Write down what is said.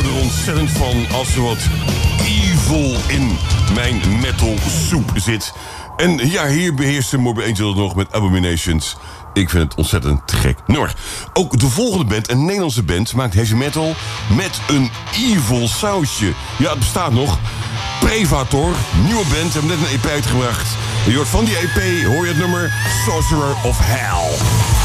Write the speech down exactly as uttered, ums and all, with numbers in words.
hou er ontzettend van als er wat evil in mijn metal soep zit. En ja, hier beheerst de Morbid Angel het nog met Abominations. Ik vind het ontzettend te gek nummer. Ook de volgende band, een Nederlandse band, maakt heavy metal met een evil sausje. Ja, het bestaat nog. Prevator, nieuwe band, hebben net een E P uitgebracht. Je hoort van die E P, hoor je het nummer Sorcerer of Hell.